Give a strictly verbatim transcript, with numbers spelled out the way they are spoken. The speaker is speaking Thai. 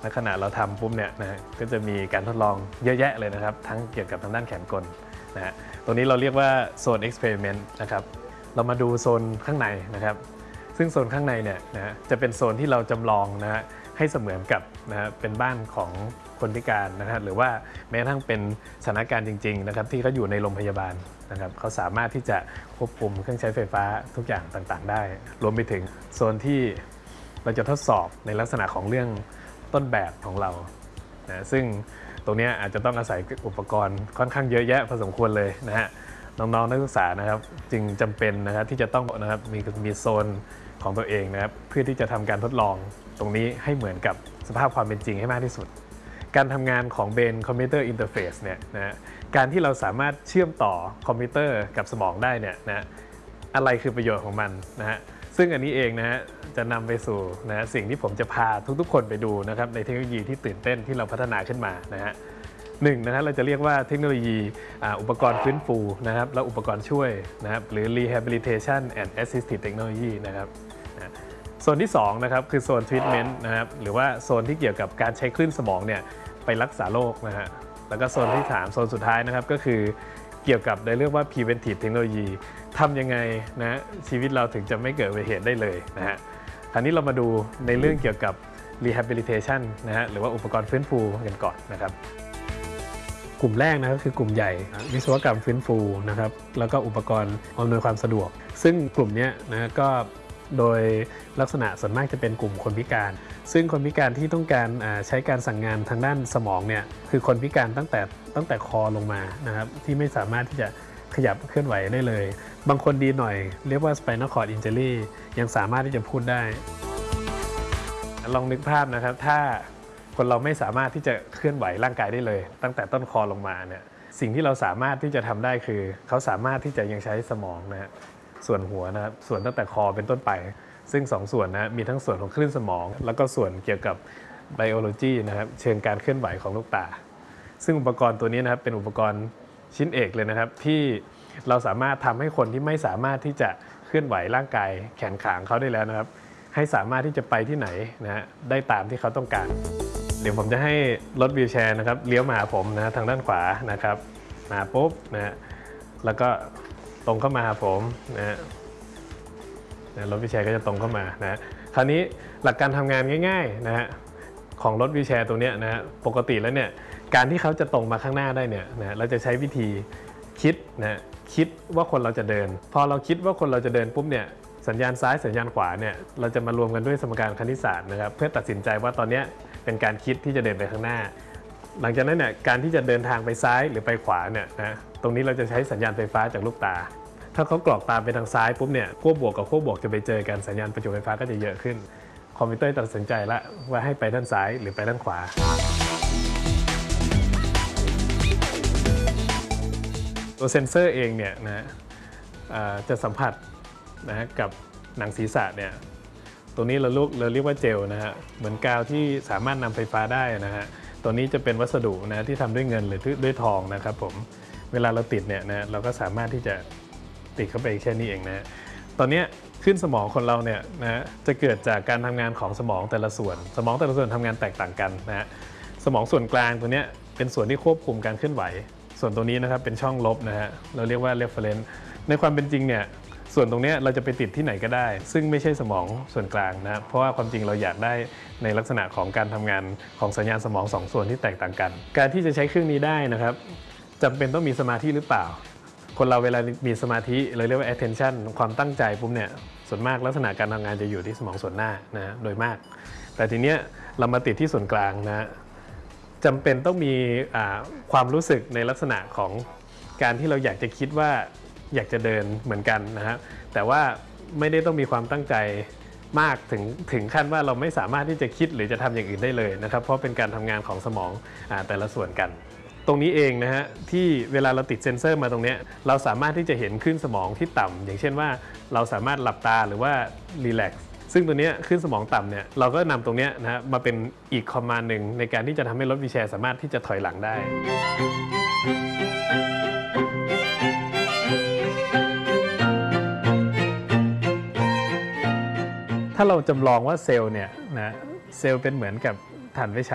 ในขณะเราทำปุ๊บเนี่ยนะก็จะมีการทดลองเยอะแยะเลยนะครับทั้งเกี่ยวกับทางด้านแขนกลนะฮะตัวนี้เราเรียกว่าโซน experiment นะครับเรามาดูโซนข้างในนะครับซึ่งโซนข้างในเนี่ยนะจะเป็นโซนที่เราจำลองนะฮะให้เสมือนกับนะฮะเป็นบ้านของคนพิการนะครับหรือว่าแม้กระทั่งเป็นสถานการณ์จริงๆนะครับที่เขาอยู่ในโรงพยาบาลนะครับเขาสามารถที่จะควบคุมเครื่องใช้ไฟฟ้าทุกอย่างต่างๆได้รวมไปถึงโซนที่เราจะทดสอบในลักษณะของเรื่องต้นแบบของเรานะซึ่งตรงนี้อาจจะต้องอาศัยอุปกรณ์ค่อนข้างเยอะแยะพอสมควรเลยนะฮะน้องๆนักศึกษานะครับจึงจำเป็นนะครับที่จะต้องนะครับมีมีโซนของตัวเองนะครับเพื่อที่จะทำการทดลองตรงนี้ให้เหมือนกับสภาพความเป็นจริงให้มากที่สุดการทำงานของ Brain Computer Interface เนี่ยนะการที่เราสามารถเชื่อมต่อคอมพิวเตอร์กับสมองได้เนี่ยนะอะไรคือประโยชน์ของมันนะฮะซึ่งอันนี้เองนะฮะจะนำไปสู่นะสิ่งที่ผมจะพาทุกๆคนไปดูนะครับในเทคโนโลยีที่ตื่นเต้นที่เราพัฒนาขึ้นมานะฮะหนึ่งนะครับเราจะเรียกว่าเทคโนโลยีอุปกรณ์ฟื้นฟูนะครับและอุปกรณ์ช่วยนะครับหรือ rehabilitation and assistive technology นะครับโซนที่สองนะครับคือโซน treatment นะครับหรือว่าโซนที่เกี่ยวกับการใช้คลื่นสมองเนี่ยไปรักษาโรคนะฮะแล้วก็โซนที่สามโซนสุดท้ายนะครับก็คือเกี่ยวกับในเรื่องว่า preventive technology ทำยังไงนะชีวิตเราถึงจะไม่เกิดอุบัติเหตุได้เลยนะฮะคราวนี้เรามาดูในเรื่องเกี่ยวกับ rehabilitation นะฮะหรือว่าอุปกรณ์ฟื้นฟูกันก่อนนะครับกลุ่มแรกนะก็คือกลุ่มใหญ่วิศวกรรมฟื้นฟูนะครับแล้วก็อุปกรณ์อำนวยความสะดวกซึ่งกลุ่มนี้นะก็โดยลักษณะส่วนมากจะเป็นกลุ่มคนพิการซึ่งคนพิการที่ต้องการใช้การสั่งงานทางด้านสมองเนี่ยคือคนพิการตั้งแต่ตั้งแต่คอลงมานะครับที่ไม่สามารถที่จะขยับเคลื่อนไหวได้เลยบางคนดีหน่อยเรียกว่า spinal cord injury ยังสามารถที่จะพูดได้ลองนึกภาพนะครับถ้าคนเราไม่สามารถที่จะเคลื่อนไหวร่างกายได้เลยตั้งแต่ต้นคอลงมาเนี่ยสิ่งที่เราสามารถที่จะทำได้คือเขาสามารถที่จะยังใช้สมองนะฮะส่วนหัวนะครับส่วนตั้งแต่คอเป็นต้นไปซึ่งสองส่วนนะมีทั้งส่วนของคลื่นสมองแล้วก็ส่วนเกี่ยวกับไบโอโลจีนะครับเชิงการเคลื่อนไหวของลูกตาซึ่งอุปกรณ์ตัวนี้นะครับเป็นอุปกรณ์ชิ้นเอกเลยนะครับที่เราสามารถทำให้คนที่ไม่สามารถที่จะเคลื่อนไหวร่างกายแขนขาเขาได้แล้วนะครับให้สามารถที่จะไปที่ไหนนะฮะได้ตามที่เขาต้องการเดี๋ยวผมจะให้รถวีลแชร์นะครับเลี้ยวมาหาผมนะทางด้านขวานะครับมาปุ๊บนะฮะแล้วก็ตรงเข้ามาหาผมนะฮะรถวีลแชร์ก็จะตรงเข้ามานะคราวนี้หลักการทำงานง่ายๆนะฮะของรถวีลแชร์ตัวนี้นะฮะปกติแล้วเนี่ยการที่เขาจะตรงมาข้างหน้าได้เนี่ยนะเราจะใช้วิธีคิดนะคิดว่าคนเราจะเดินพอเราคิดว่าคนเราจะเดินปุ๊บเนี่ยสัญญาณซ้ายสัญญาณขวาเนี่ยเราจะมารวมกันด้วยสมการคณิตศาสตร์นะครับเพื่อตัดสินใจว่าตอนนี้เป็นการคิดที่จะเดินไปข้างหน้าหลังจากนั้นเนี่ยการที่จะเดินทางไปซ้ายหรือไปขวาเนี่ยนะตรงนี้เราจะใช้สัญญาณไฟฟ้าจากลูกตาถ้าเขากรอกตามไปทางซ้ายปุ๊บเนี่ยขั้วบวกกับขั้วบวกจะไปเจอกันสัญญาณประจุไฟฟ้าก็จะเยอะขึ้นคอมพิวเตอร์ตัดสินใจแล้วว่าให้ไปด้านซ้ายหรือไปด้านขวาตัวเซ็นเซอร์เองเนี่ยนะจะสัมผัสนะกับหนังศีรษะเนี่ยตัวนี้เราเรียกเราเรียกว่าเจลนะฮะเหมือนกาวที่สามารถนำไฟฟ้าได้นะฮะตัวนี้จะเป็นวัสดุนะที่ทำด้วยเงินหรือด้วยทองนะครับผมเวลาเราติดเนี่ยนะเราก็สามารถที่จะติดเข้าไปแค่นี้เองนะตอนนี้ขึ้นสมองคนเราเนี่ยนะจะเกิดจากการทำงานของสมองแต่ละส่วนสมองแต่ละส่วนทำงานแตกต่างกันนะฮะสมองส่วนกลางตัวนี้เป็นส่วนที่ควบคุมการเคลื่อนไหวส่วนตรงนี้นะครับเป็นช่องลบนะฮะเราเรียกว่า reference ในความเป็นจริงเนี่ยส่วนตรงนี้เราจะไปติดที่ไหนก็ได้ซึ่งไม่ใช่สมองส่วนกลางนะเพราะว่าความจริงเราอยากได้ในลักษณะของการทำงานของสัญญาณสมองสองส่วนที่แตกต่างกันการที่จะใช้เครื่องนี้ได้นะครับจำเป็นต้องมีสมาธิหรือเปล่าคนเราเวลามีสมาธิเราเรียกว่า attention ความตั้งใจปุ๊บเนี่ยส่วนมากลักษณะการทำงานจะอยู่ที่สมองส่วนหน้านะโดยมากแต่ทีเนี้ยเรามาติดที่ส่วนกลางนะจำเป็นต้องมีความรู้สึกในลักษณะของการที่เราอยากจะคิดว่าอยากจะเดินเหมือนกันนะฮะแต่ว่าไม่ได้ต้องมีความตั้งใจมากถึงถึงขั้นว่าเราไม่สามารถที่จะคิดหรือจะทำอย่างอื่นได้เลยนะครับเพราะเป็นการทำงานของสมองแต่ละส่วนกันตรงนี้เองนะฮะที่เวลาเราติดเซ็นเซอร์มาตรงนี้เราสามารถที่จะเห็นคลื่นสมองที่ต่ำอย่างเช่นว่าเราสามารถหลับตาหรือว่ารีแลกซ์ซึ่งตัวนี้คลื่นสมองต่ำเนี่ยเราก็นำตรงนี้นะฮะมาเป็นอีกคอมมานด์หนึ่งในการที่จะทำให้รถวีลแชร์สามารถที่จะถอยหลังได้ถ้าเราจำลองว่าเซลล์เนี่ยนะเซลล์เป็นเหมือนกับถ่านไฟฉ